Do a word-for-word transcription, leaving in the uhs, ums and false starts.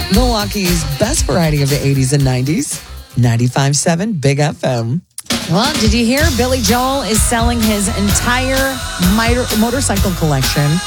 Milwaukee's best variety of the eighties and nineties. ninety-five point seven Big F M. Well, did you hear Billy Joel is selling his entire motor- motorcycle collection